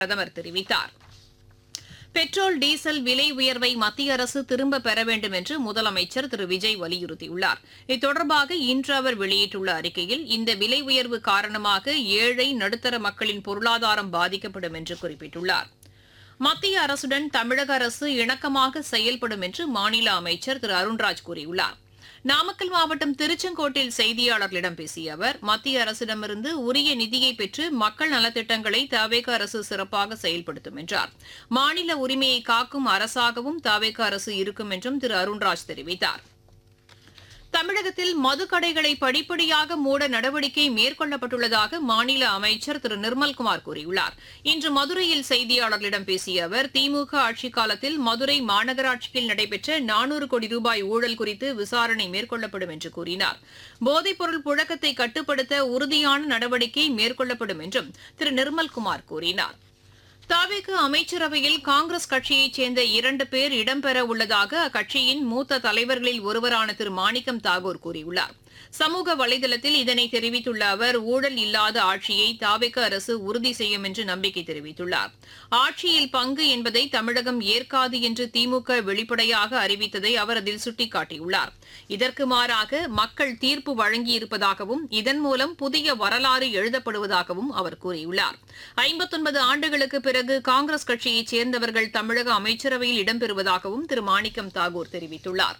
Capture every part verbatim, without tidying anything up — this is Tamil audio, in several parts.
பிரதமர் தெரிவித்தார். பெட்ரோல் டீசல் விலை உயர்வை மத்திய அரசு திரும்பப் பெற வேண்டும் என்று முதலமைச்சர் திரு விஜய் வலியுறுத்தியுள்ளார். இது தொடர்பாக இன்று அவர் வெளியிட்டுள்ள அறிக்கையில் இந்த விலை உயர்வு காரணமாக ஏழை நடுத்தர மக்களின் பொருளாதாரம் பாதிக்கப்படும் என்று குறிப்பிட்டுள்ளார். மத்திய அரசுடன் தமிழக அரசு இணக்கமாக செயல்படும் என்று மாநில அமைச்சர் திரு அருண்ராஜ் கூறியுள்ளார். நாமக்கல் மாவட்டம் திருச்செங்கோட்டில் செய்தியாளர்களிடம் பேசிய அவர் மத்திய அரசிடமிருந்து உரிய நிதியை பெற்று மக்கள் நலத்திட்டங்களை தவேக அரசு சிறப்பாக செயல்படுத்தும் என்றார். மாநில உரிமையை காக்கும் அரசாகவும் தவேக அரசு இருக்கும் என்றும் திரு அருண்ராஜ் தெரிவித்தார். தமிழகத்தில் மதுக்கடைகளை படிப்படியாக மூட நடவடிக்கை மேற்கொள்ளப்பட்டுள்ளதாக மாநில அமைச்சர் திரு நிர்மல்குமார் கூறியுள்ளார். இன்று மதுரையில் செய்தியாளர்களிடம் பேசிய அவர் திமுக ஆட்சிக் காலத்தில் மதுரை மாநகராட்சியில் நடைபெற்ற நானூறு கோடி ரூபாய் ஊழல் குறித்து விசாரணை மேற்கொள்ளப்படும் என்று கூறினார். போதைப்பொருள் புழக்கத்தை கட்டுப்படுத்த உறுதியான நடவடிக்கை மேற்கொள்ளப்படும் என்றும் திரு நிர்மல்குமார் கூறினார். தவேக அமைச்சரவையில் காங்கிரஸ் கட்சியைச் சேர்ந்த இரண்டு பேர் இடம்பெற உள்ளதாக அக்கட்சியின் மூத்த தலைவர்களில் ஒருவரான திரு மாணிக்கம் தாகூர் கூறியுள்ளார். சமூக வலைதளத்தில் இதனை தெரிவித்துள்ள அவர் ஊழல் இல்லாத ஆட்சியை தவேக அரசு உறுதி செய்யும் என்று நம்பிக்கை தெரிவித்துள்ளார். ஆட்சியில் பங்கு என்பதை தமிழகம் ஏற்காது என்று திமுக வெளிப்படையாக அறிவித்ததை அவர் அதில் சுட்டிக்காட்டியுள்ளார். இதற்கு மாறாக மக்கள் தீர்ப்பு வழங்கியிருப்பதாகவும் இதன் மூலம் புதிய வரலாறு எழுதப்படுவதாகவும் அவர் கூறியுள்ளார். ஐம்பத்தொன்பது ஆண்டுகளுக்கு பிறகு காங்கிரஸ் கட்சியைச் சேர்ந்தவர்கள் தமிழக அமைச்சரவையில் இடம்பெறுவதாகவும் திரு மாணிக்கம் தாகூர் தெரிவித்துள்ளார்.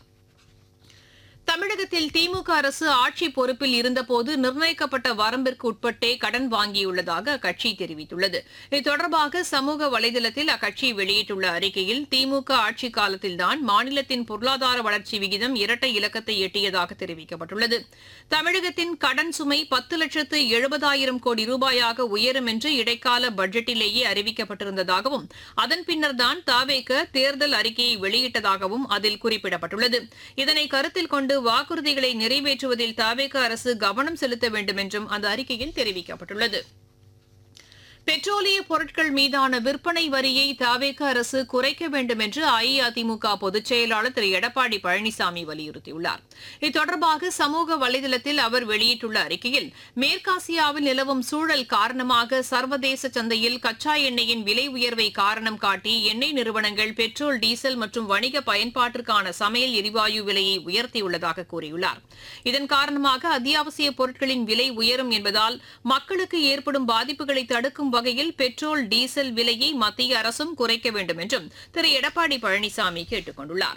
தமிழகத்தில் திமுக அரசு ஆட்சி பொறுப்பில் இருந்தபோது நிர்ணயிக்கப்பட்ட வரம்பிற்கு உட்பட்டே கடன் வாங்கியுள்ளதாக அக்கட்சி தெரிவித்துள்ளது. இது தொடர்பாக சமூக வலைதளத்தில் அக்கட்சி வெளியிட்டுள்ள அறிக்கையில் திமுக ஆட்சிக் காலத்தில்தான் மாநிலத்தின் பொருளாதார வளர்ச்சி விகிதம் இரட்டை இலக்கத்தை எட்டியதாக தெரிவிக்கப்பட்டுள்ளது. தமிழகத்தின் கடன் சுமை பத்து லட்சத்து எழுபதாயிரம் கோடி ரூபாயாக உயரும் என்று இடைக்கால பட்ஜெட்டிலேயே அறிவிக்கப்பட்டிருந்ததாகவும் அதன் பின்னர்தான் தவேக தேர்தல் அறிக்கையை வெளியிட்டதாகவும் அதில் குறிப்பிடப்பட்டுள்ளது. இதனை கருத்தில் கொண்டு வாக்குறுதிகளை நிறைவேற்றுவதில் தவேக அரசு கவனம் செலுத்த வேண்டும் என்றும் அந்த அறிக்கையில் தெரிவிக்கப்பட்டுள்ளது. பெட்ரோலிய பொருட்கள் மீதான விற்பனை வரியை தவேக அரசு குறைக்க வேண்டும் என்று அஇஅதிமுக பொதுச் செயலாளர் திரு எடப்பாடி பழனிசாமி வலியுறுத்தியுள்ளார். இது தொடர்பாக சமூக வலைதளத்தில் அவர் வெளியிட்டுள்ள அறிக்கையில் மேற்காசியாவில் நிலவும் சூழல் காரணமாக சர்வதேச சந்தையில் கச்சா எண்ணெயின் விலை உயர்வை காரணம் காட்டி எண்ணெய் நிறுவனங்கள் பெட்ரோல் டீசல் மற்றும் வணிக பயன்பாட்டிற்கான சமையல் எரிவாயு விலையை உயர்த்தியுள்ளதாக கூறியுள்ளார். இதன் காரணமாக அத்தியாவசிய பொருட்களின் விலை உயரும் என்பதால் மக்களுக்கு ஏற்படும் பாதிப்புகளை தடுக்கும் வகையில் பெட்ரோல் டீசல் விலையை மத்திய அரசும் குறைக்க வேண்டும் என்றும் திரு எடப்பாடி பழனிசாமி கேட்டுக் கொண்டுள்ளார்.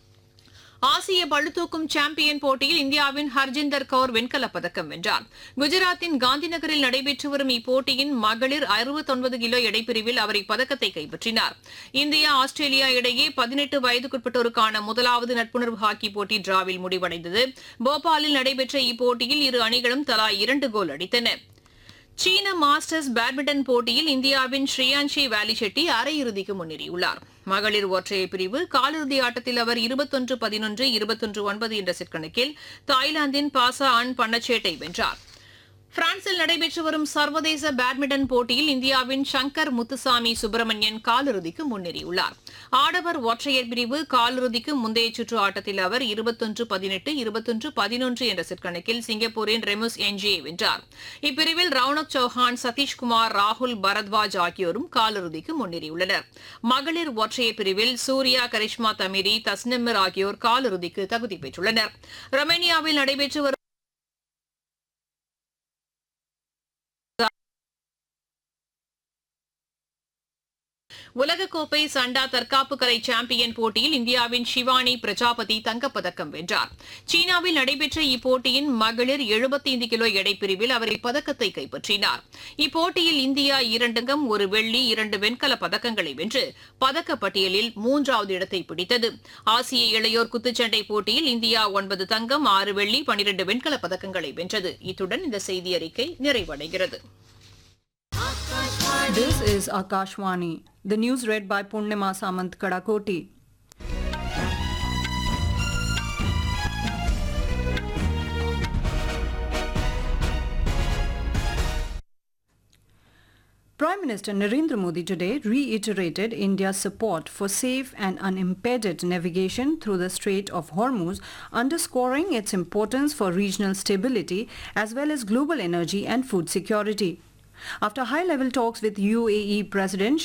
ஆசிய பளுதூக்கும் சாம்பியன் போட்டியில் இந்தியாவின் ஹர்ஜிந்தர் கவுர் வெண்கலப் பதக்கம் வென்றார். குஜராத்தின் காந்திநகரில் நடைபெற்று வரும் இப்போட்டியின் மகளிர் அறுபத்தொன்பது கிலோ எடைப்பிரிவில் அவர் இப்பதக்கத்தை கைப்பற்றினார். இந்தியா ஆஸ்திரேலியா இடையே பதினெட்டு வயதுக்குட்பட்டோருக்கான முதலாவது நட்புணர்வு ஹாக்கி போட்டி டிராவில் முடிவடைந்தது. போபாலில் நடைபெற்ற இப்போட்டியில் இரு அணிகளும் தலா இரண்டு கோல் அடித்தன. சீன மாஸ்டர்ஸ் பேட்மிண்டன் போட்டியில் இந்தியாவின் ஸ்ரீயான்ஷி வேலிச்செட்டி அரையிறுதிக்கு முன்னேறியுள்ளார். மகளிர் ஒற்றையர் பிரிவு காலிறுதி ஆட்டத்தில் அவர் இருபத்தொன்று பதினொன்று இருபத்தொன்று ஒன்பது என்ற செட் கணக்கில் தாய்லாந்தின் பாசா அன் பன்னச்சேட்டை வென்றார். பிரான்சில் நடைபெற்று வரும் சர்வதேச பேட்மிண்டன் போட்டியில் இந்தியாவின் சங்கர் முத்துசாமி சுப்பிரமணியன் காலிறுதிக்கு முன்னேறியுள்ளார். ஆடவர் ஒற்றையர் பிரிவு காலிறுதிக்கு முந்தைய சுற்று ஆட்டத்தில் அவர் இருபத்தொன்று பதினெட்டு இருபத்தொன்று பதினொன்று என்ற செட் கணக்கில் சிங்கப்பூரின் ரெமுஸ் என்ஜியை வென்றார். இப்பிரிவில் ரவுனக் சௌஹான், சதீஷ்குமார், ராகுல் பரத்வாஜ் ஆகியோரும் காலிறுதிக்கு முன்னேறியுள்ளனர். மகளிர் ஒற்றையர் பிரிவில் சூர்யா, கரிஷ்மா தமிரி, தஸ்னிமிர் ஆகியோர் காலிறுதிக்கு தகுதி பெற்றுள்ளனர். ரொமேனியாவில் நடைபெற்று வரும் உலகக்கோப்பை சண்டா தற்காப்பு கலை சாம்பியன் போட்டியில் இந்தியாவின் ஷிவானி பிரஜாபதி தங்கப்பதக்கம் வென்றார். சீனாவில் நடைபெற்ற இப்போட்டியின் மகளிர் எழுபத்தைந்து கிலோ எடைப்பிரிவில் அவர் இப்பதக்கத்தை கைப்பற்றினார். இப்போட்டியில் இந்தியா இரண்டங்கம் ஒரு வெள்ளி இரண்டு வெண்கல பதக்கங்களை வென்று பதக்கப்பட்டியலில் மூன்றாவது இடத்தை பிடித்தது. ஆசிய இளையோர் குத்துச்சண்டை போட்டியில் இந்தியா ஒன்பது தங்கம், ஆறு வெள்ளி, பனிரண்டு வெண்கல பதக்கங்களை வென்றது. இத்துடன் இந்த செய்தி அறிக்கை நிறைவடைகிறது. This is Akashwani. The news read by Purnima Samant Kadakoti. Prime Minister Narendra Modi today reiterated India's support for safe and unimpeded navigation through the Strait of Hormuz, underscoring its importance for regional stability as well as global energy and food security. After high-level talks with U A E President